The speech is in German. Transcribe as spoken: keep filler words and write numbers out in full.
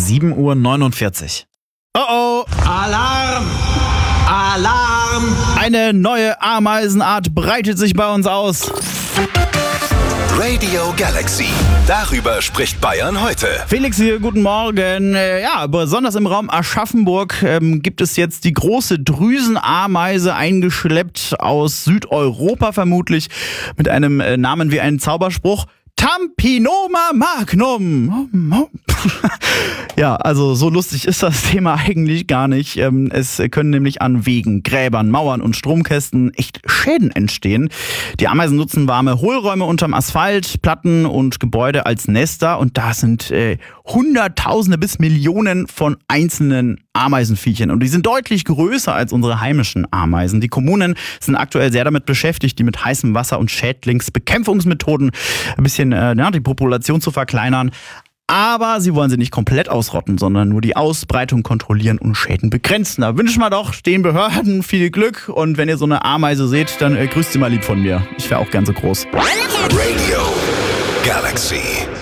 sieben Uhr neunundvierzig. Oh oh! Alarm! Alarm! Eine neue Ameisenart breitet sich bei uns aus. Radio Galaxy. Darüber spricht Bayern heute. Felix hier, guten Morgen. Ja, besonders im Raum Aschaffenburg ähm, gibt es jetzt die große Drüsenameise, eingeschleppt aus Südeuropa vermutlich, mit einem äh, Namen wie einen Zauberspruch. Tampinoma magnum. Ja, also so lustig ist das Thema eigentlich gar nicht. Es können nämlich an Wegen, Gräbern, Mauern und Stromkästen echt Schäden entstehen. Die Ameisen nutzen warme Hohlräume unterm Asphalt, Platten und Gebäude als Nester. Und da sind äh, Hunderttausende bis Millionen von einzelnen Ameisenviechern. Und die sind deutlich größer als unsere heimischen Ameisen. Die Kommunen sind aktuell sehr damit beschäftigt, die mit heißem Wasser und Schädlingsbekämpfungsmethoden ein bisschen äh, ja, die Population zu verkleinern. Aber sie wollen sie nicht komplett ausrotten, sondern nur die Ausbreitung kontrollieren und Schäden begrenzen. Da wünschen wir doch den Behörden viel Glück. Und wenn ihr so eine Ameise seht, dann äh, grüßt sie mal lieb von mir. Ich wäre auch gern so groß. Radio Galaxy.